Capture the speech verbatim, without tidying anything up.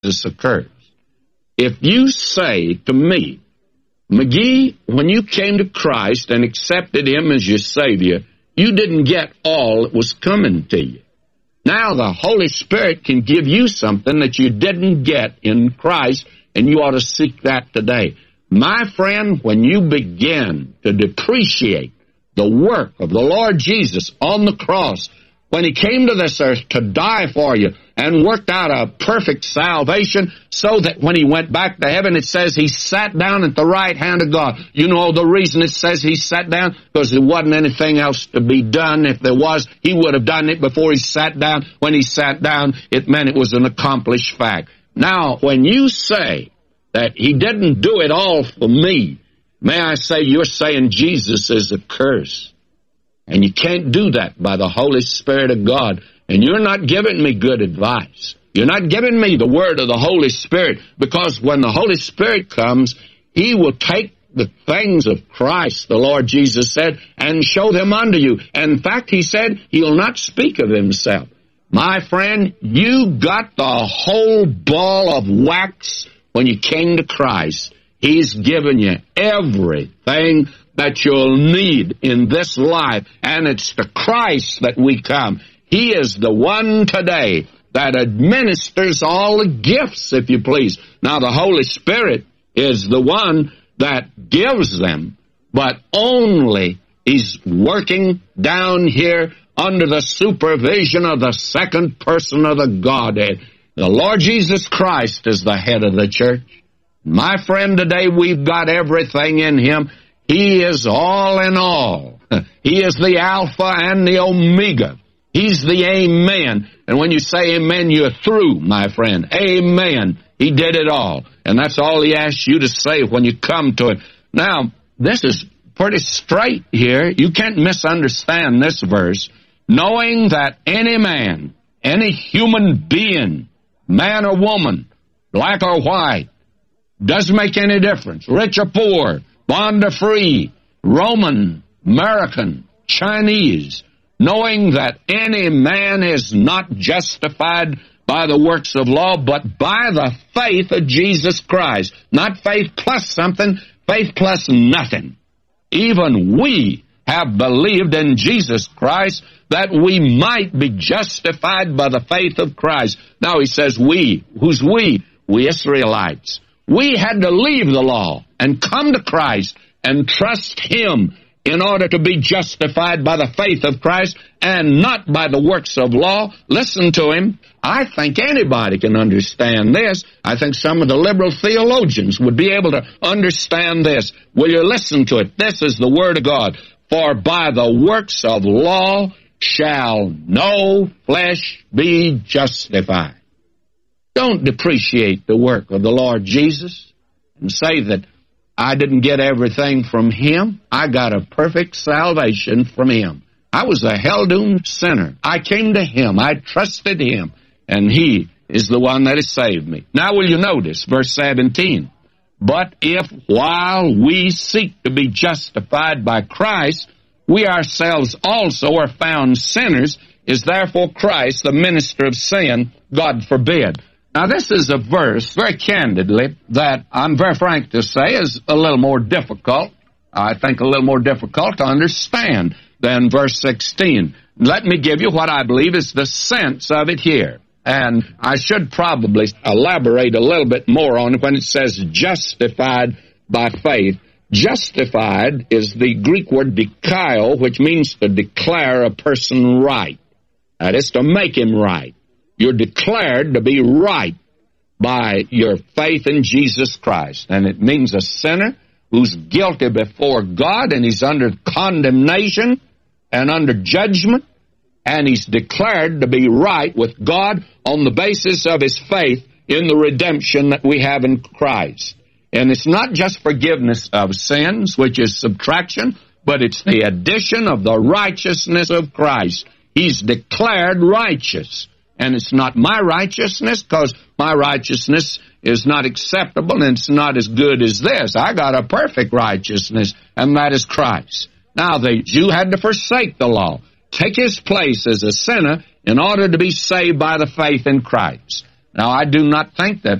this occurs. If you say to me, McGee, when you came to Christ and accepted Him as your Savior, you didn't get all that was coming to you. Now the Holy Spirit can give you something that you didn't get in Christ, and you ought to seek that today. My friend, when you begin to depreciate the work of the Lord Jesus on the cross, when He came to this earth to die for you and worked out a perfect salvation so that when He went back to heaven, it says He sat down at the right hand of God. You know the reason it says He sat down? Because there wasn't anything else to be done. If there was, He would have done it before He sat down. When He sat down, it meant it was an accomplished fact. Now, when you say that He didn't do it all for me, may I say you're saying Jesus is a curse. And you can't do that by the Holy Spirit of God. And you're not giving me good advice. You're not giving me the word of the Holy Spirit, because when the Holy Spirit comes, He will take the things of Christ, the Lord Jesus said, and show them unto you. And in fact, He said He'll not speak of Himself. My friend, you got the whole ball of wax when you came to Christ. He's given you everything that you'll need in this life, and it's to Christ that we come. He is the one today that administers all the gifts, if you please. Now, the Holy Spirit is the one that gives them, but only He's working down here under the supervision of the second person of the Godhead. The Lord Jesus Christ is the head of the church. My friend, today we've got everything in Him. He is all in all. He is the Alpha and the Omega. He's the Amen. And when you say Amen, you're through, my friend. Amen. He did it all. And that's all He asks you to say when you come to Him. Now, this is pretty straight here. You can't misunderstand this verse. Knowing that any man, any human being, man or woman, black or white, doesn't make any difference, rich or poor, bond or free, Roman, American, Chinese, knowing that any man is not justified by the works of law, but by the faith of Jesus Christ. Not faith plus something, faith plus nothing. Even we have believed in Jesus Christ that we might be justified by the faith of Christ. Now He says we. Who's we? We Israelites. We had to leave the law and come to Christ and trust Him in order to be justified by the faith of Christ and not by the works of law. Listen to Him. I think anybody can understand this. I think some of the liberal theologians would be able to understand this. Will you listen to it? This is the Word of God. For by the works of law shall no flesh be justified. Don't depreciate the work of the Lord Jesus and say that I didn't get everything from Him. I got a perfect salvation from Him. I was a hell-doomed sinner. I came to Him. I trusted Him, and He is the one that has saved me. Now will you notice verse seventeen? But if while we seek to be justified by Christ, we ourselves also are found sinners, is therefore Christ the minister of sin? God forbid. Now, this is a verse, very candidly, that I'm very frank to say is a little more difficult, I think a little more difficult to understand than verse sixteen. Let me give you what I believe is the sense of it here. And I should probably elaborate a little bit more on it when it says justified by faith. Justified is the Greek word dikaio, which means to declare a person right. That is to make him right. You're declared to be right by your faith in Jesus Christ. And it means a sinner who's guilty before God, and he's under condemnation and under judgment, and he's declared to be right with God on the basis of his faith in the redemption that we have in Christ. And it's not just forgiveness of sins, which is subtraction, but it's the addition of the righteousness of Christ. He's declared righteous. And it's not my righteousness, because my righteousness is not acceptable and it's not as good as this. I got a perfect righteousness, and that is Christ. Now, the Jew had to forsake the law, take his place as a sinner in order to be saved by the faith in Christ. Now, I do not think that